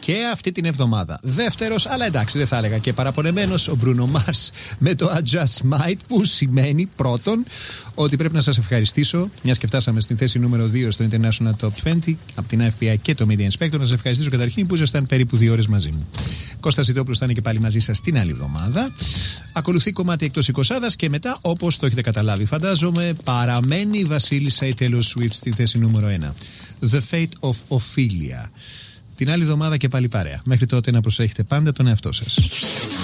και αυτή την εβδομάδα. Δεύτερος, αλλά εντάξει, δεν θα έλεγα και παραπονεμένος, ο Bruno Mars με το I Just Might, που σημαίνει πρώτον ότι πρέπει να σας ευχαριστήσω, μιας και φτάσαμε στην θέση νούμερο 2 στο International Top 20 από την FBI και το Media Inspector. Να σας ευχαριστήσω καταρχήν που ήσασταν περίπου 2 ώρες μαζί μου. Κώστας Ζητόπουλος θα είναι και πάλι μαζί σας την άλλη εβδομάδα. Ακολουθεί κομμάτι εκτός 20 και μετά, όπως το έχετε καταλάβει, φαντάζομαι, παραμένει η Βασίλισσα η Taylor Swift στη θέση νούμερο 1. The Fate of Ophelia. Την άλλη εβδομάδα και πάλι παρέα. Μέχρι τότε να προσέχετε πάντα τον εαυτό σας.